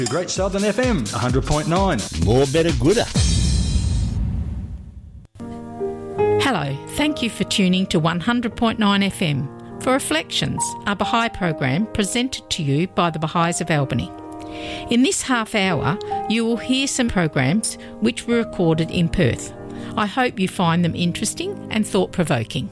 Great Southern FM 100.9. More better gooder. Hello, thank you for tuning to 100.9 FM for Reflections, a Baha'i program presented to you by the Baha'is of Albany. In this half hour, you will hear some programs which were recorded in Perth. I hope you find them interesting and thought-provoking.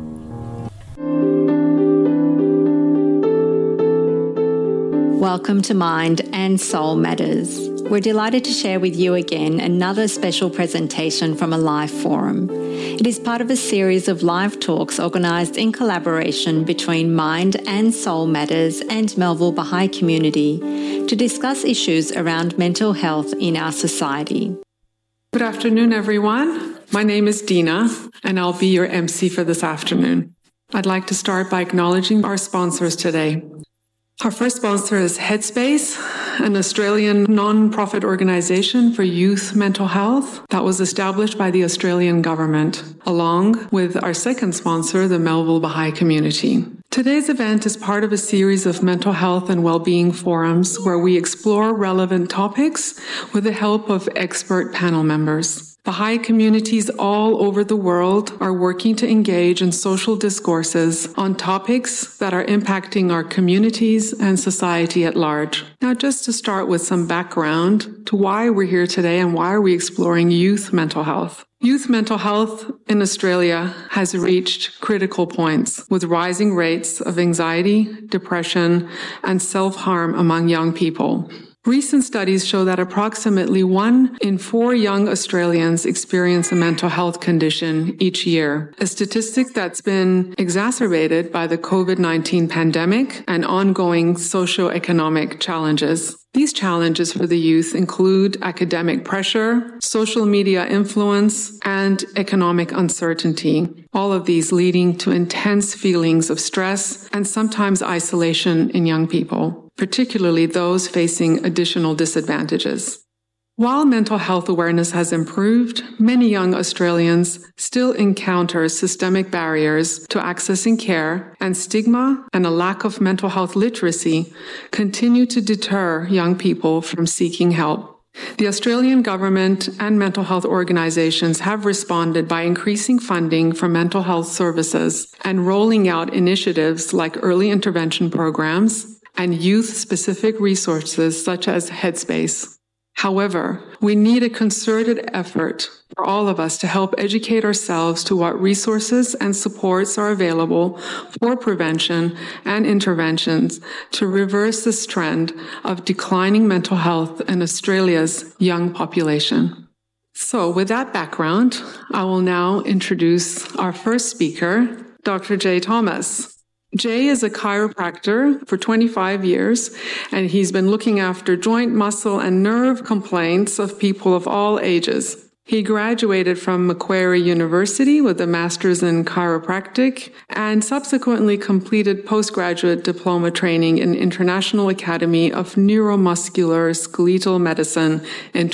Welcome to Mind and Soul Matters. We're delighted to share with you again another special presentation from a live forum. It is part of a series of live talks organised in collaboration between Mind and Soul Matters and Melville Baha'i Community to discuss issues around mental health in our society. Good afternoon, everyone. My name is Dina, and I'll be your MC for this afternoon. I'd like to start by acknowledging our sponsors today. Our first sponsor is Headspace, an Australian non-profit organisation for youth mental health that was established by the Australian government, along with our second sponsor, the Melville Baha'i Community. Today's event is part of a series of mental health and well-being forums where we explore relevant topics with the help of expert panel members. Baha'i communities all over the world are working to engage in social discourses on topics that are impacting our communities and society at large. Now, just to start with some background to why we're here today and why are we exploring youth mental health. Youth mental health in Australia has reached critical points with rising rates of anxiety, depression, and self-harm among young people. Recent studies show that approximately 1 in 4 young Australians experience a mental health condition each year, a statistic that's been exacerbated by the COVID-19 pandemic and ongoing socio-economic challenges. These challenges for the youth include academic pressure, social media influence, and economic uncertainty, all of these leading to intense feelings of stress and sometimes isolation in young people, particularly those facing additional disadvantages. While mental health awareness has improved, many young Australians still encounter systemic barriers to accessing care, and stigma and a lack of mental health literacy continue to deter young people from seeking help. The Australian government and mental health organisations have responded by increasing funding for mental health services and rolling out initiatives like early intervention programs and youth-specific resources such as Headspace. However, we need a concerted effort for all of us to help educate ourselves to what resources and supports are available for prevention and interventions to reverse this trend of declining mental health in Australia's young population. So with that background, I will now introduce our first speaker, Dr. Jay Thomas. Jay is a chiropractor for 25 years, and he's been looking after joint, muscle, and nerve complaints of people of all ages. He graduated from Macquarie University with a master's in chiropractic and subsequently completed postgraduate diploma training in International Academy of Neuromuscular Skeletal Medicine in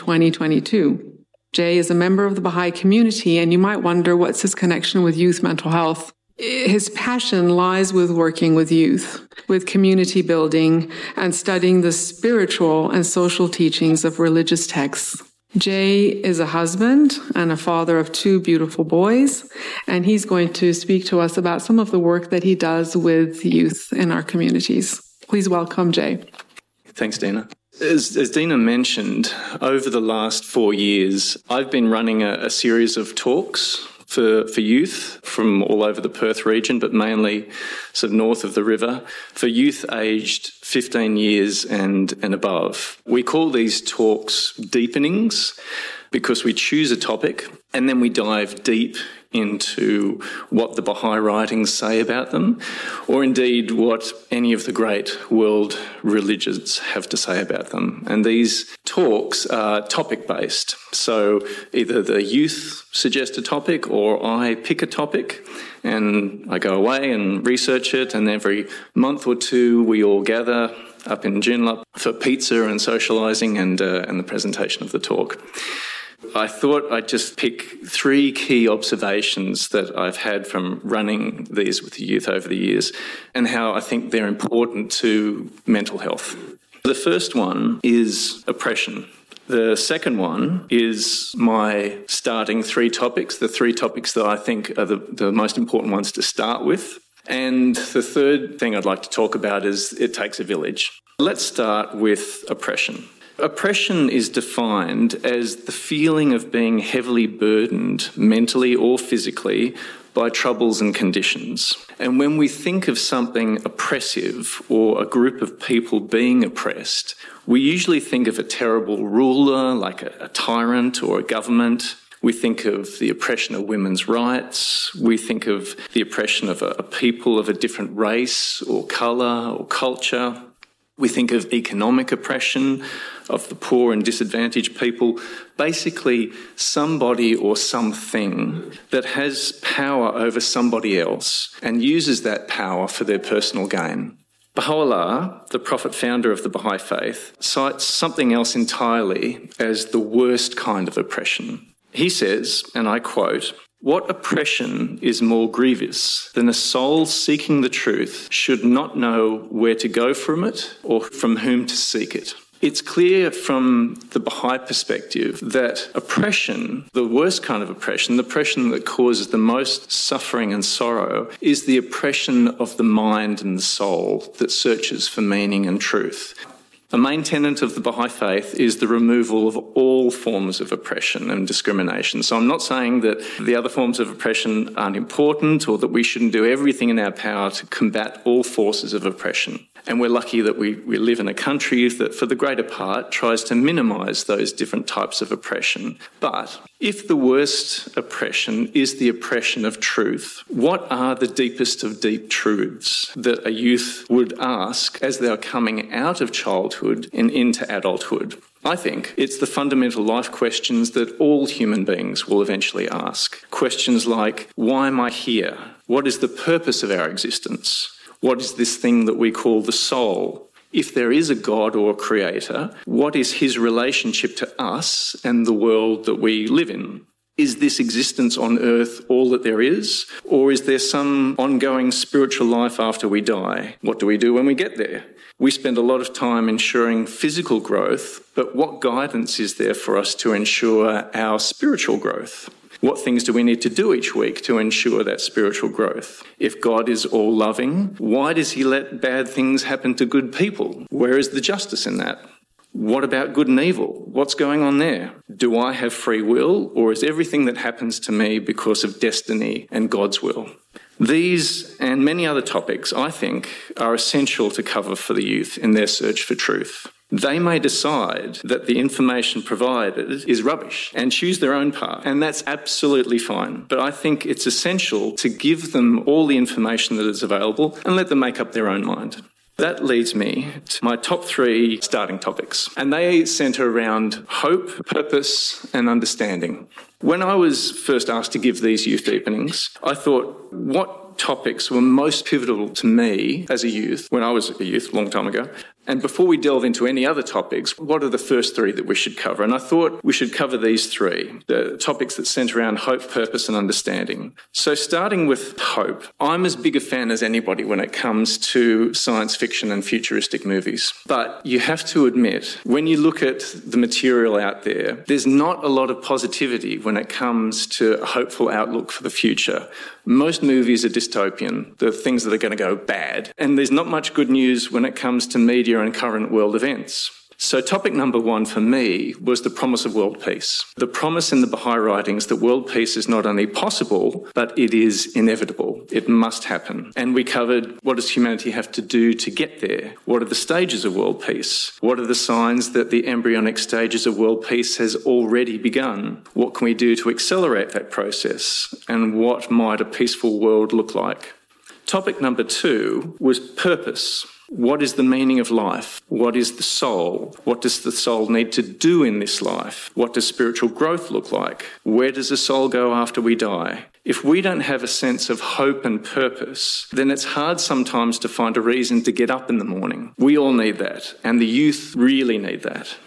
2022. Jay is a member of the Baha'i community, and you might wonder what's his connection with youth mental health. His passion lies with working with youth, with community building, and studying the spiritual and social teachings of religious texts. Jay is a husband and a father of 2 beautiful boys, and he's going to speak to us about some of the work that he does with youth in our communities. Please welcome Jay. Thanks, Dina. As Dina mentioned, over the last 4 years, I've been running a series of talks for youth from all over the Perth region, but mainly sort of north of the river, for youth aged 15 years and above. We call these talks deepenings because we choose a topic and then we dive deep into what the Baha'i writings say about them, or indeed what any of the great world religions have to say about them. And these talks are topic-based. So either the youth suggest a topic or I pick a topic and I go away and research it, and every month or 2 we all gather up in Joondalup for pizza and socialising and the presentation of the talk. I thought I'd just pick 3 key observations that I've had from running these with the youth over the years and how I think they're important to mental health. The first one is oppression. The second one is my starting three topics, the three topics that I think are the most important ones to start with. And the third thing I'd like to talk about is it takes a village. Let's start with oppression. Oppression is defined as the feeling of being heavily burdened mentally or physically by troubles and conditions. And when we think of something oppressive or a group of people being oppressed, we usually think of a terrible ruler like a tyrant or a government. We think of the oppression of women's rights. We think of the oppression of a people of a different race or colour or culture. We think of economic oppression of the poor and disadvantaged people. Basically, somebody or something that has power over somebody else and uses that power for their personal gain. Baha'u'llah, the prophet founder of the Baha'i faith, cites something else entirely as the worst kind of oppression. He says, and I quote, "What oppression is more grievous than a soul seeking the truth should not know where to go from it or from whom to seek it?" It's clear from the Baha'i perspective that oppression, the worst kind of oppression, the oppression that causes the most suffering and sorrow, is the oppression of the mind and the soul that searches for meaning and truth. A main tenet of the Baha'i faith is the removal of all forms of oppression and discrimination. So I'm not saying that the other forms of oppression aren't important or that we shouldn't do everything in our power to combat all forces of oppression. And we're lucky that we live in a country that, for the greater part, tries to minimise those different types of oppression. But if the worst oppression is the oppression of truth, what are the deepest of deep truths that a youth would ask as they're coming out of childhood and into adulthood? I think it's the fundamental life questions that all human beings will eventually ask. Questions like, why am I here? What is the purpose of our existence? What is this thing that we call the soul? If there is a God or a creator, what is his relationship to us and the world that we live in? Is this existence on earth all that there is? Or is there some ongoing spiritual life after we die? What do we do when we get there? We spend a lot of time ensuring physical growth, but what guidance is there for us to ensure our spiritual growth? What things do we need to do each week to ensure that spiritual growth? If God is all-loving, why does he let bad things happen to good people? Where is the justice in that? What about good and evil? What's going on there? Do I have free will, or is everything that happens to me because of destiny and God's will? These and many other topics, I think, are essential to cover for the youth in their search for truth. They may decide that the information provided is rubbish and choose their own path, and that's absolutely fine. But I think it's essential to give them all the information that is available and let them make up their own mind. That leads me to my top three starting topics, and they centre around hope, purpose, and understanding. When I was first asked to give these youth evenings, I thought, what topics were most pivotal to me as a youth, when I was a youth a long time ago? And before we delve into any other topics, what are the first three that we should cover? And I thought we should cover these three, the topics that centre around hope, purpose and understanding. So starting with hope, I'm as big a fan as anybody when it comes to science fiction and futuristic movies. But you have to admit, when you look at the material out there, there's not a lot of positivity when it comes to a hopeful outlook for the future. Most movies are dystopian, the things that are going to go bad. And there's not much good news when it comes to media and current world events. So topic number one for me was the promise of world peace. The promise in the Baha'i writings that world peace is not only possible, but it is inevitable. It must happen. And we covered, what does humanity have to do to get there? What are the stages of world peace? What are the signs that the embryonic stages of world peace has already begun? What can we do to accelerate that process? And what might a peaceful world look like? Topic number two was purpose. What is the meaning of life? What is the soul? What does the soul need to do in this life? What does spiritual growth look like? Where does the soul go after we die? If we don't have a sense of hope and purpose, then it's hard sometimes to find a reason to get up in the morning. We all need that, and the youth really need that.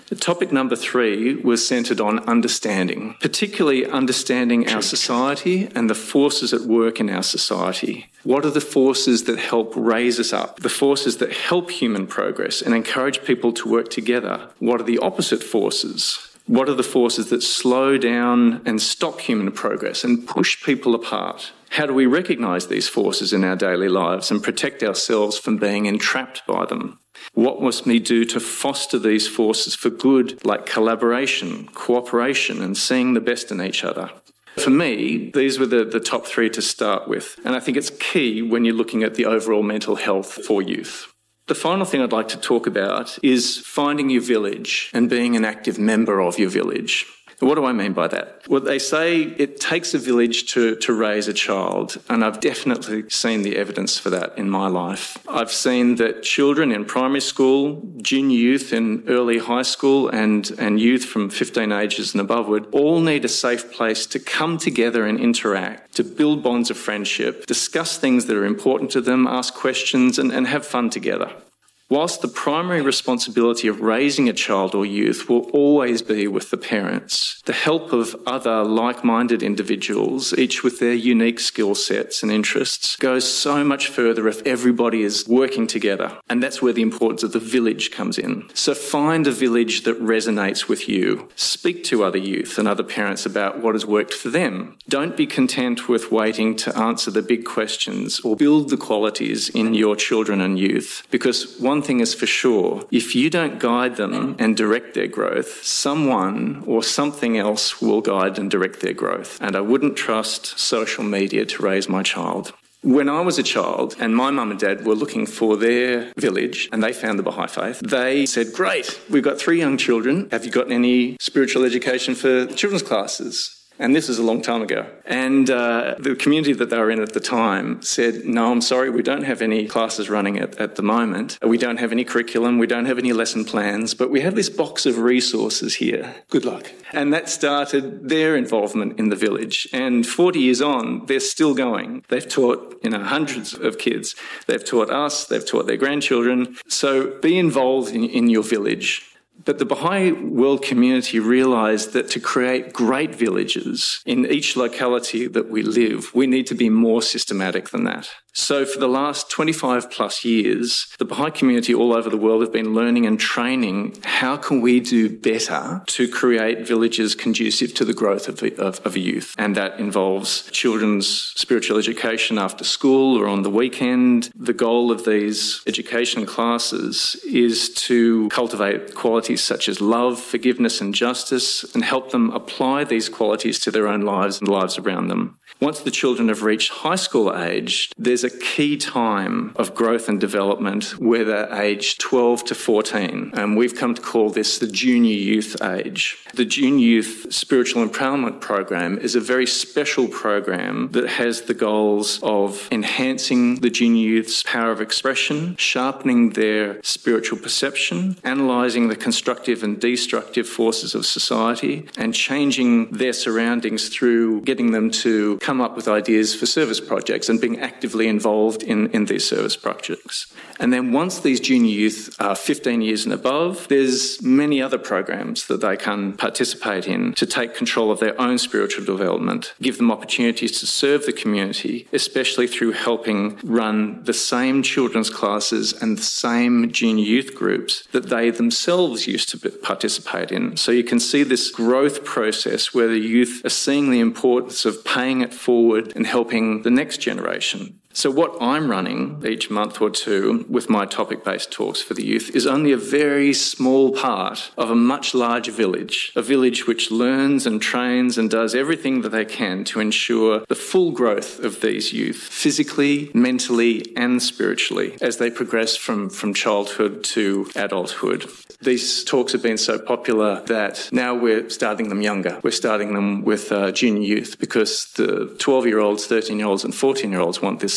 Topic number 3 was centred on understanding, particularly understanding our society and the forces at work in our society. What are the forces that help raise us up? The forces that help human progress and encourage people to work together? What are the opposite forces? What are the forces that slow down and stop human progress and push people apart? How do we recognise these forces in our daily lives and protect ourselves from being entrapped by them? What must we do to foster these forces for good, like collaboration, cooperation, and seeing the best in each other? For me, these were the top 3 to start with, and I think it's key when you're looking at the overall mental health for youth. The final thing I'd like to talk about is finding your village and being an active member of your village. What do I mean by that? Well, they say it takes a village to raise a child, and I've definitely seen the evidence for that in my life. I've seen that children in primary school, junior youth in early high school, and youth from 15 ages and aboveward all need a safe place to come together and interact, to build bonds of friendship, discuss things that are important to them, ask questions, and have fun together. Whilst the primary responsibility of raising a child or youth will always be with the parents, the help of other like-minded individuals, each with their unique skill sets and interests, goes so much further if everybody is working together. And that's where the importance of the village comes in. So find a village that resonates with you. Speak to other youth and other parents about what has worked for them. Don't be content with waiting to answer the big questions or build the qualities in your children and youth, because one thing is for sure, if you don't guide them and direct their growth, someone or something else will guide and direct their growth. And I wouldn't trust social media to raise my child. When I was a child and my mum and dad were looking for their village and they found the Baha'i Faith, they said, "Great, we've got 3 young children. Have you got any spiritual education for children's classes?" And this is a long time ago. And the community that they were in at the time said, "No, I'm sorry, we don't have any classes running at the moment. We don't have any curriculum, we don't have any lesson plans, but we have this box of resources here. Good luck." And that started their involvement in the village. And 40 years on, they're still going. They've taught, hundreds of kids. They've taught us, they've taught their grandchildren. So be involved in your village. But the Baha'i world community realised that to create great villages in each locality that we live, we need to be more systematic than that. So for the last 25 plus years, the Baha'i community all over the world have been learning and training how can we do better to create villages conducive to the growth of a youth. And that involves children's spiritual education after school or on the weekend. The goal of these education classes is to cultivate qualities such as love, forgiveness and justice, and help them apply these qualities to their own lives and the lives around them. Once the children have reached high school age, there's a key time of growth and development where they're aged 12 to 14. And we've come to call this the junior youth age. The Junior Youth Spiritual Empowerment Program is a very special program that has the goals of enhancing the junior youth's power of expression, sharpening their spiritual perception, analysing the constructive and destructive forces of society, and changing their surroundings through getting them to come up with ideas for service projects and being actively involved in these service projects. And then once these junior youth are 15 years and above, there's many other programs that they can participate in to take control of their own spiritual development, give them opportunities to serve the community, especially through helping run the same children's classes and the same junior youth groups that they themselves used to participate in. So you can see this growth process where the youth are seeing the importance of paying it forward and helping the next generation. So what I'm running each month or two with my topic-based talks for the youth is only a very small part of a much larger village, a village which learns and trains and does everything that they can to ensure the full growth of these youth, physically, mentally and spiritually, as they progress from childhood to adulthood. These talks have been so popular that now we're starting them younger. We're starting them with junior youth because the 12-year-olds, 13-year-olds and 14-year-olds want this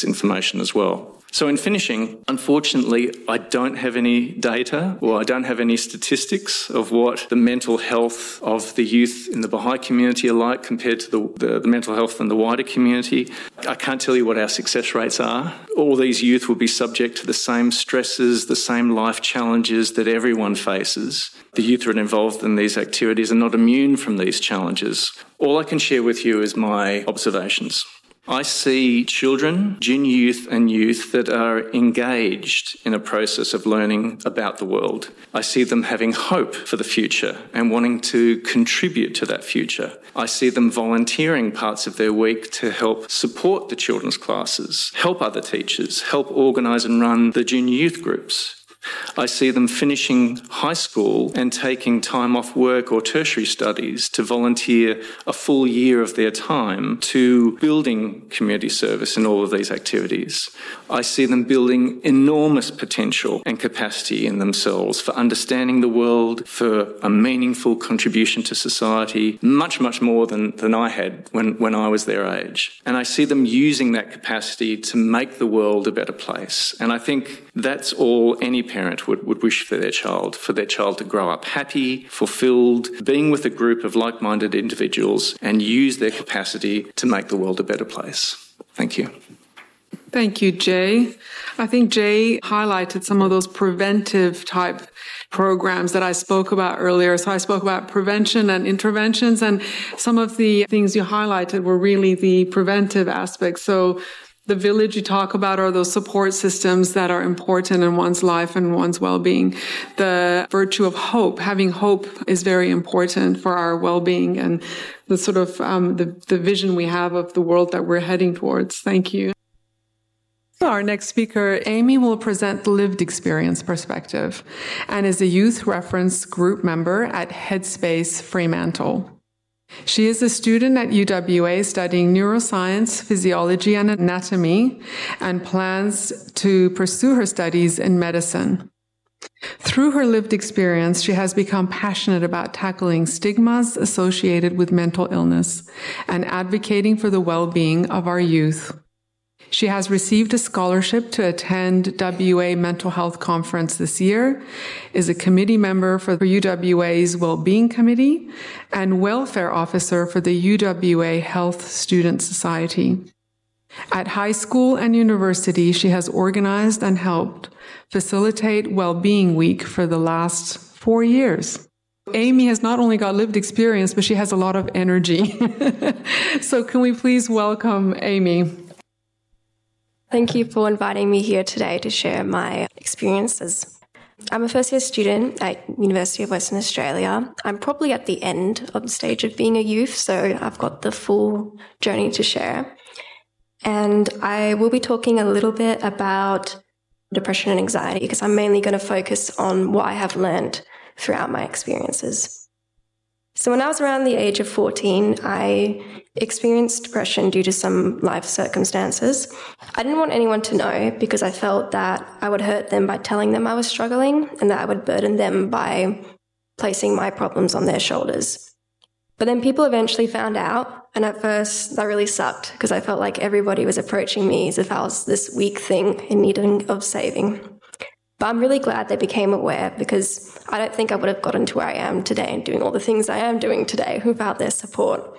information as well. So in finishing, unfortunately, I don't have any data or I don't have any statistics of what the mental health of the youth in the Baha'i community are like compared to the mental health in the wider community. I can't tell you what our success rates are. All these youth will be subject to the same stresses, the same life challenges that everyone faces. The youth that are involved in these activities are not immune from these challenges. All I can share with you is my observations. I see children, junior youth and youth that are engaged in a process of learning about the world. I see them having hope for the future and wanting to contribute to that future. I see them volunteering parts of their week to help support the children's classes, help other teachers, help organise and run the junior youth groups. I see them finishing high school and taking time off work or tertiary studies to volunteer a full year of their time to building community service in all of these activities. I see them building enormous potential and capacity in themselves for understanding the world, for a meaningful contribution to society, much, much more than I had when I was their age. And I see them using that capacity to make the world a better place. And I think that's all any parent would wish for their child to grow up happy, fulfilled, being with a group of like-minded individuals and use their capacity to make the world a better place. Thank you. Thank you, Jay. I think Jay highlighted some of those preventive type programs that I spoke about earlier. So I spoke about prevention and interventions, and some of the things you highlighted were really the preventive aspects. So the village you talk about are those support systems that are important in one's life and one's well-being. The virtue of hope, having hope is very important for our well-being and the sort of the vision we have of the world that we're heading towards. Thank you. Our next speaker, Amy, will present the lived experience perspective and is a youth reference group member at Headspace Fremantle. She is a student at UWA studying neuroscience, physiology, and anatomy, and plans to pursue her studies in medicine. Through her lived experience, she has become passionate about tackling stigmas associated with mental illness and advocating for the well-being of our youth. She has received a scholarship to attend WA Mental Health Conference this year, is a committee member for UWA's Wellbeing Committee, and welfare officer for the UWA Health Student Society. At high school and university, she has organized and helped facilitate Wellbeing Week for the last 4 years. Amy has not only got lived experience, but she has a lot of energy. So can we please welcome Amy? Thank you for inviting me here today to share my experiences. I'm a first-year student at University of Western Australia. I'm probably at the end of the stage of being a youth, so I've got the full journey to share. And I will be talking a little bit about depression and anxiety because I'm mainly going to focus on what I have learned throughout my experiences. So when I was around the age of 14, I experienced depression due to some life circumstances. I didn't want anyone to know because I felt that I would hurt them by telling them I was struggling and that I would burden them by placing my problems on their shoulders. But then people eventually found out, and at first that really sucked because I felt like everybody was approaching me as if I was this weak thing in need of saving. But I'm really glad they became aware because I don't think I would have gotten to where I am today and doing all the things I am doing today without their support.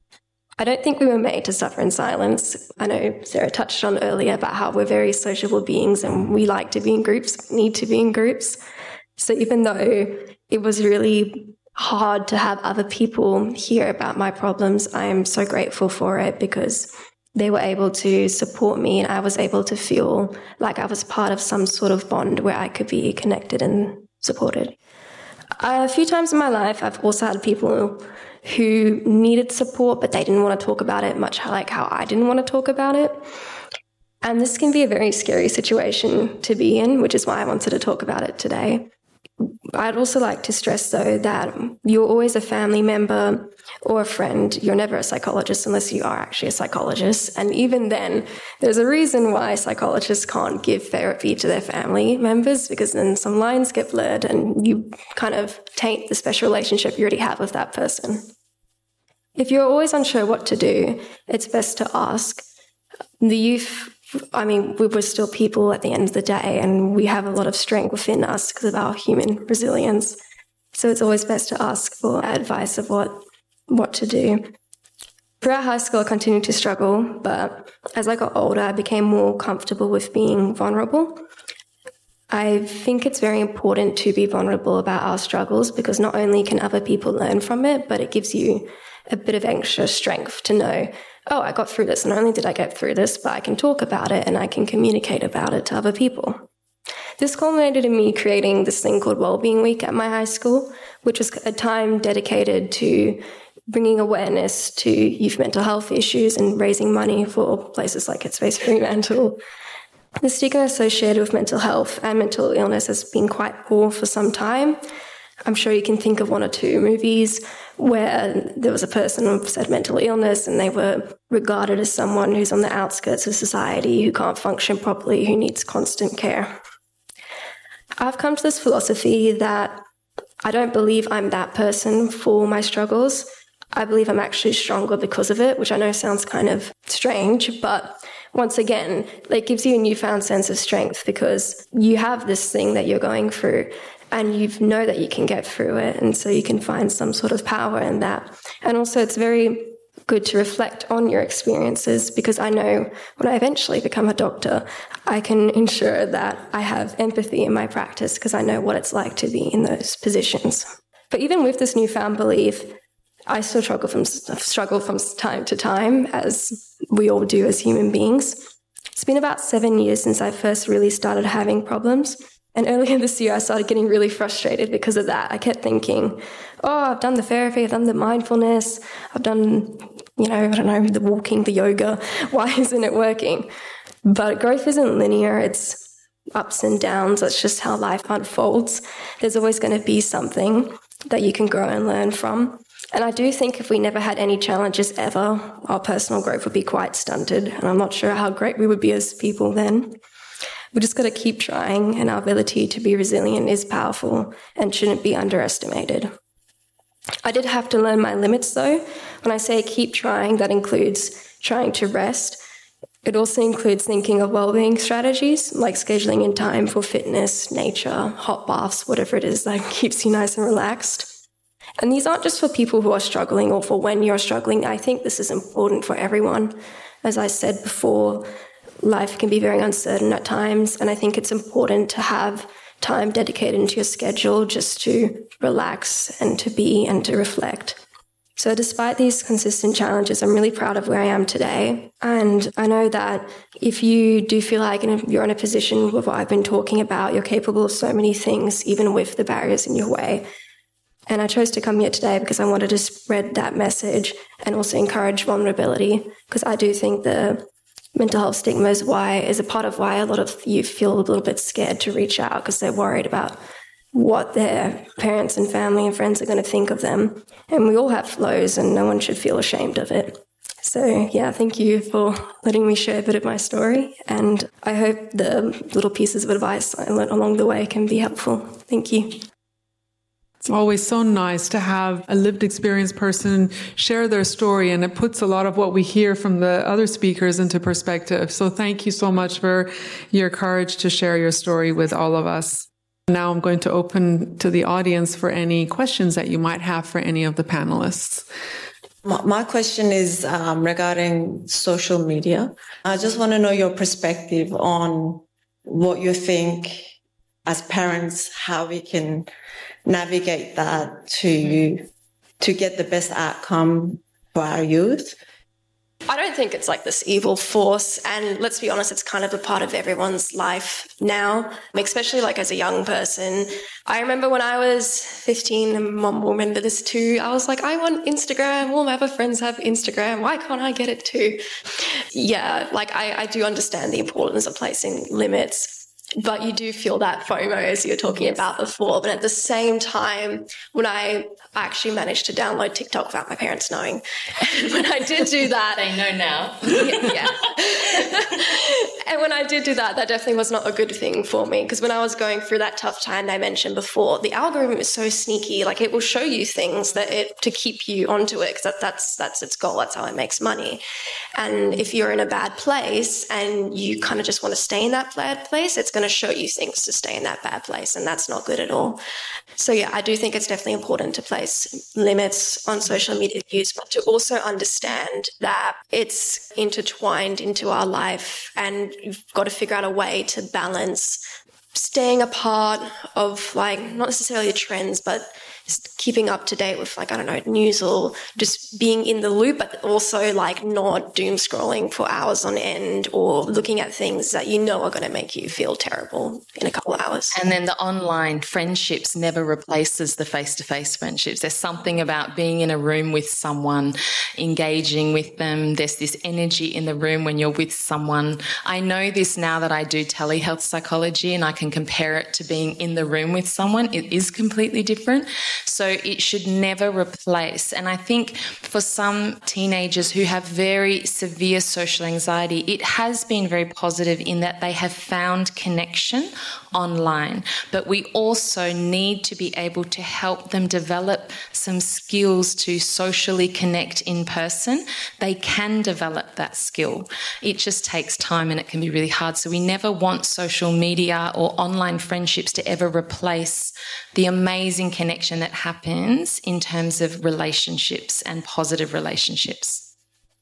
I don't think we were made to suffer in silence. I know Sarah touched on earlier about how we're very sociable beings and we like to be in groups, need to be in groups. So even though it was really hard to have other people hear about my problems, I am so grateful for it because they were able to support me and I was able to feel like I was part of some sort of bond where I could be connected and supported. A few times in my life, I've also had people who needed support, but they didn't want to talk about it, much like how I didn't want to talk about it. And this can be a very scary situation to be in, which is why I wanted to talk about it today. I'd also like to stress, though, that you're always a family member or a friend. You're never a psychologist unless you are actually a psychologist. And even then, there's a reason why psychologists can't give therapy to their family members, because then some lines get blurred and you kind of taint the special relationship you already have with that person. If you're always unsure what to do, it's best to ask. The youth I mean, we were still people at the end of the day, and we have a lot of strength within us because of our human resilience. So it's always best to ask for advice of what to do. Throughout high school, I continued to struggle, but as I got older, I became more comfortable with being vulnerable. I think it's very important to be vulnerable about our struggles because not only can other people learn from it, but it gives you a bit of extra strength to know, oh, I got through this. Not only did I get through this, but I can talk about it and I can communicate about it to other people. This culminated in me creating this thing called Wellbeing Week at my high school, which was a time dedicated to bringing awareness to youth mental health issues and raising money for places like Headspace Fremantle. The stigma associated with mental health and mental illness has been quite poor for some time. I'm sure you can think of one or two movies where there was a person who said mental illness and they were regarded as someone who's on the outskirts of society, who can't function properly, who needs constant care. I've come to this philosophy that I don't believe I'm that person for my struggles. I believe I'm actually stronger because of it, which I know sounds kind of strange, but once again, it gives you a newfound sense of strength because you have this thing that you're going through and you know that you can get through it. And so you can find some sort of power in that. And also it's very good to reflect on your experiences because I know when I eventually become a doctor, I can ensure that I have empathy in my practice because I know what it's like to be in those positions. But even with this newfound belief, I still struggle from time to time, as we all do as human beings. It's been about 7 years since I first really started having problems. And earlier this year, I started getting really frustrated because of that. I kept thinking, oh, I've done the therapy, I've done the mindfulness, I've done, the walking, the yoga. Why isn't it working? But growth isn't linear. It's ups and downs. That's just how life unfolds. There's always going to be something that you can grow and learn from. And I do think if we never had any challenges ever, our personal growth would be quite stunted. And I'm not sure how great we would be as people then. We just got to keep trying, and our ability to be resilient is powerful and shouldn't be underestimated. I did have to learn my limits though. When I say keep trying, that includes trying to rest. It also includes thinking of well-being strategies like scheduling in time for fitness, nature, hot baths, whatever it is that keeps you nice and relaxed. And these aren't just for people who are struggling or for when you're struggling. I think this is important for everyone. As I said before, life can be very uncertain at times, and I think it's important to have time dedicated into your schedule just to relax and to be and to reflect. So despite these consistent challenges, I'm really proud of where I am today. And I know that if you do feel like you're in a position with what I've been talking about, you're capable of so many things, even with the barriers in your way. And I chose to come here today because I wanted to spread that message and also encourage vulnerability, because I do think the mental health stigma is a part of why a lot of youth feel a little bit scared to reach out because they're worried about what their parents and family and friends are going to think of them. And we all have flaws and no one should feel ashamed of it. So, yeah, thank you for letting me share a bit of my story. And I hope the little pieces of advice I learned along the way can be helpful. Thank you. It's always so nice to have a lived experience person share their story, and it puts a lot of what we hear from the other speakers into perspective. So thank you so much for your courage to share your story with all of us. Now I'm going to open to the audience for any questions that you might have for any of the panelists. My question is regarding social media. I just want to know your perspective on what you think as parents, how we can navigate that to get the best outcome for our youth. I don't think it's like this evil force, and let's be honest, it's kind of a part of everyone's life now, especially like as a young person. I remember when I was 15, and Mum will remember this too, I was like, I want Instagram, all my other friends have Instagram, why can't I get it too? Yeah, like I do understand the importance of placing limits. But you do feel that FOMO as you were talking about before. But at the same time, when I actually managed to download TikTok without my parents knowing, and when I did do that... They know now. Yeah. And when I did do that, that definitely was not a good thing for me, because when I was going through that tough time I mentioned before, the algorithm is so sneaky. Like, it will show you things to keep you onto it, because that's its goal. That's how it makes money. And if you're in a bad place and you kind of just want to stay in that bad place, it's going to show you things to stay in that bad place, and that's not good at all. So yeah, I do think it's definitely important to place limits on social media use, but to also understand that it's intertwined into our life, and you've got to figure out a way to balance staying a part of, like, not necessarily the trends, but keeping up to date with, like, I don't know, news, or just being in the loop, but also, like, not doom scrolling for hours on end, or looking at things that you know are going to make you feel terrible in a couple of hours. And then the online friendships never replaces the face-to-face friendships. There's something about being in a room with someone, engaging with them. There's this energy in the room when you're with someone. I know this now that I do telehealth psychology, and I can compare it to being in the room with someone. It is completely different. So it should never replace. And I think for some teenagers who have very severe social anxiety, it has been very positive in that they have found connection online. But we also need to be able to help them develop some skills to socially connect in person. They can develop that skill. It just takes time, and it can be really hard. So we never want social media or online friendships to ever replace the amazing connection that happens in terms of relationships and positive relationships.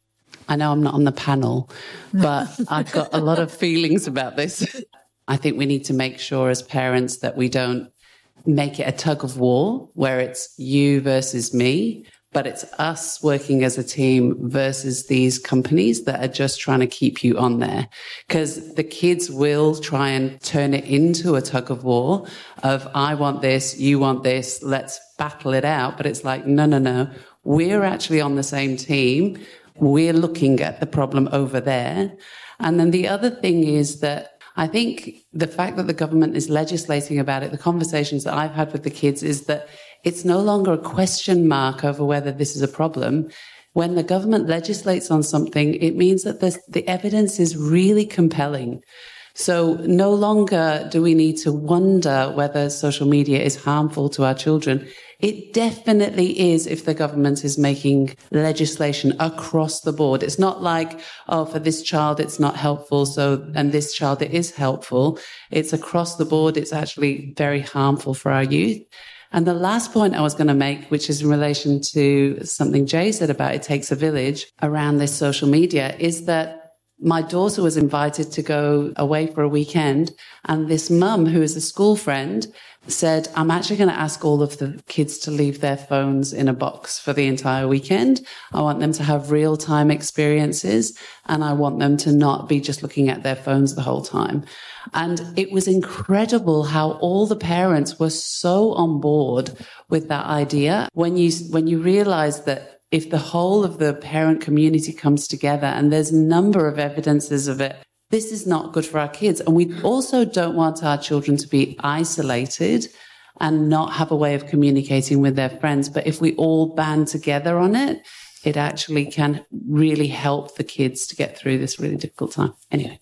I know I'm not on the panel, but I've got a lot of feelings about this. I think we need to make sure as parents that we don't make it a tug of war where it's you versus me, but it's us working as a team versus these companies that are just trying to keep you on there. Because the kids will try and turn it into a tug of war of, I want this, you want this, let's battle it out. But it's like, no. We're actually on the same team. We're looking at the problem over there. And then the other thing is that I think the fact that the government is legislating about it, the conversations that I've had with the kids is that it's no longer a question mark over whether this is a problem. When the government legislates on something, it means that the evidence is really compelling. So no longer do we need to wonder whether social media is harmful to our children. It definitely is if the government is making legislation across the board. It's not like, oh, for this child it's not helpful, and this child it is helpful. It's across the board. It's actually very harmful for our youth. And the last point I was going to make, which is in relation to something Jay said about it takes a village around this social media, is that my daughter was invited to go away for a weekend, and this mum, who is a school friend, said, I'm actually going to ask all of the kids to leave their phones in a box for the entire weekend. I want them to have real-time experiences, and I want them to not be just looking at their phones the whole time. And it was incredible how all the parents were so on board with that idea. When you realize that if the whole of the parent community comes together, and there's a number of evidences of it, this is not good for our kids. And we also don't want our children to be isolated and not have a way of communicating with their friends. But if we all band together on it, it actually can really help the kids to get through this really difficult time. Anyway.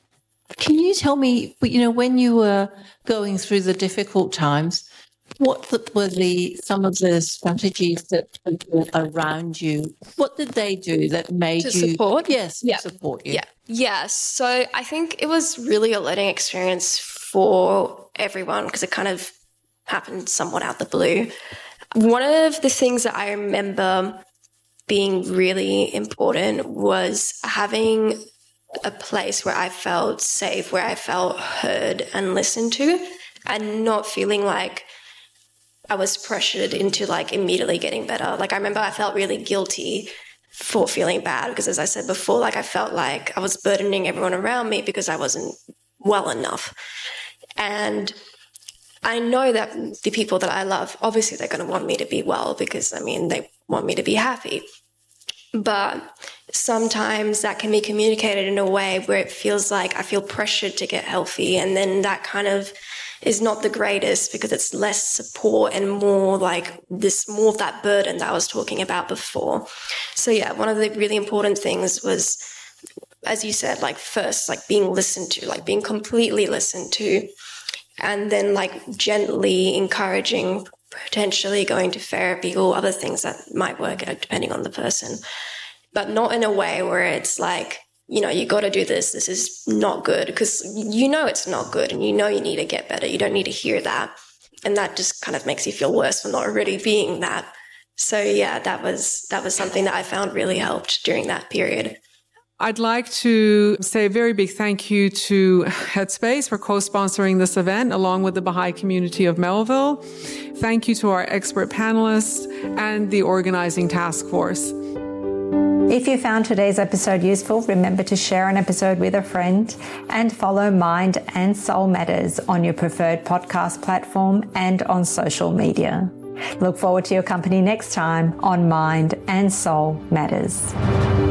Can you tell me, when you were going through the difficult times, what were some of the strategies that people around you, what did they do that made you... To support? Yes, yeah. Support you. Yeah, so I think it was really a learning experience for everyone because it kind of happened somewhat out the blue. One of the things that I remember being really important was having a place where I felt safe, where I felt heard and listened to, and not feeling like I was pressured into like immediately getting better. Like I remember I felt really guilty for feeling bad because, as I said before, like I felt like I was burdening everyone around me because I wasn't well enough. And I know that the people that I love, obviously they're going to want me to be well because, they want me to be happy. But sometimes that can be communicated in a way where it feels like I feel pressured to get healthy. And then that kind of is not the greatest because it's less support and more like more of that burden that I was talking about before. So yeah, one of the really important things was, as you said, like first, like being listened to, like being completely listened to, and then like gently encouraging potentially going to therapy or other things that might work depending on the person, but not in a way where it's like, you know, you got to do this. This is not good, because you know it's not good and you know you need to get better. You don't need to hear that. And that just kind of makes you feel worse for not already being that. So yeah, that was something that I found really helped during that period. I'd like to say a very big thank you to Headspace for co-sponsoring this event along with the Baha'i community of Melville. Thank you to our expert panelists and the organizing task force. If you found today's episode useful, remember to share an episode with a friend and follow Mind and Soul Matters on your preferred podcast platform and on social media. Look forward to your company next time on Mind and Soul Matters.